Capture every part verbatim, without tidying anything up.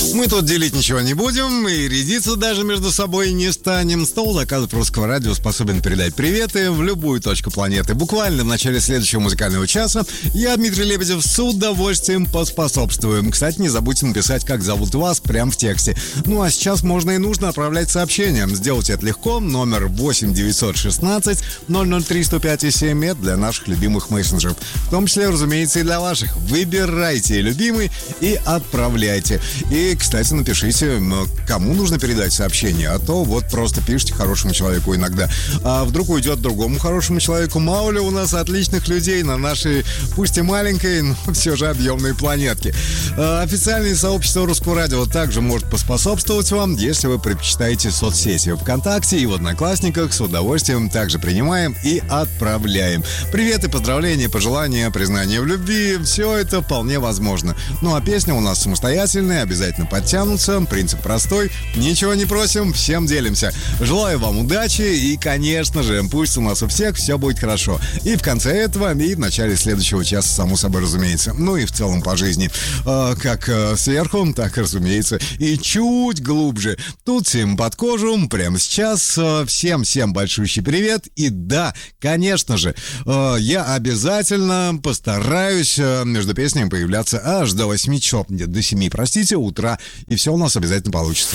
Мы тут делить ничего не будем и рядиться даже между собой не станем. Стол заказов Русского радио способен передать приветы в любую точку планеты. Буквально в начале следующего музыкального часа я, Дмитрий Лебедев, с удовольствием поспособствую. Кстати, не забудьте написать, как зовут вас, прямо в тексте. Ну а сейчас можно и нужно отправлять сообщения. Сделать это легко. Номер восемь девятьсот шестнадцать ноль ноль три сто пять семь. Это для наших любимых мессенджеров. В том числе, разумеется, и для ваших. Выбирайте любимый и отправляйте. И, кстати, напишите, кому нужно передать сообщение. А то вот просто пишите хорошему человеку иногда. А вдруг уйдет другому хорошему человеку. Мало ли у нас отличных людей на нашей, пусть и маленькой, но все же объемной планетке. А официальное сообщество Русского радио также может поспособствовать вам, если вы предпочитаете соцсети ВКонтакте и в Одноклассниках. С удовольствием также принимаем и отправляем. Приветы, поздравления, пожелания, признания в любви. Все это вполне возможно. Ну а песня у нас самостоятельная, обязательно подтянутся. Принцип простой. Ничего не просим, всем делимся. Желаю вам удачи и, конечно же, пусть у нас у всех все будет хорошо. И в конце этого, и в начале следующего часа, само собой разумеется. Ну и в целом по жизни. Э, как э, сверху, так, разумеется, и чуть глубже. Тут всем под кожу, прямо сейчас. Э, всем-всем большущий привет. И да, конечно же, э, я обязательно постараюсь э, между песнями появляться аж до восьми часов, до семи, простите, утра. И все у нас обязательно получится.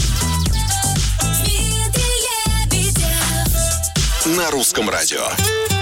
На Русском радио.